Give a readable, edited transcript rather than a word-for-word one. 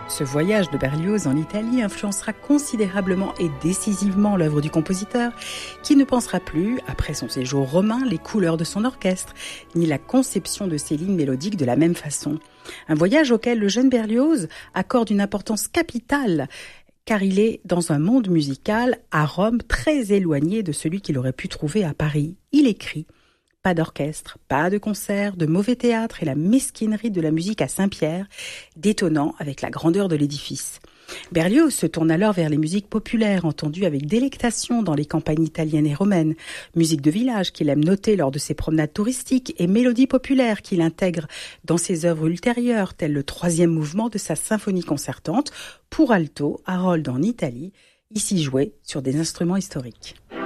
Ce voyage de Berlioz en Italie influencera considérablement et décisivement l'œuvre du compositeur, qui ne pensera plus, après son séjour romain, les couleurs de son orchestre, ni la conception de ses lignes mélodiques de la même façon. Un voyage auquel le jeune Berlioz accorde une importance capitale, car il est dans un monde musical à Rome très éloigné de celui qu'il aurait pu trouver à Paris. Il écrit: pas d'orchestre, pas de concert, de mauvais théâtre et la mesquinerie de la musique à Saint-Pierre, détonnant avec la grandeur de l'édifice. Berlioz se tourne alors vers les musiques populaires, entendues avec délectation dans les campagnes italiennes et romaines, musique de village qu'il aime noter lors de ses promenades touristiques et mélodies populaires qu'il intègre dans ses œuvres ultérieures, tel le 3e mouvement de sa symphonie concertante pour alto, Harold en Italie, ici joué sur des instruments historiques.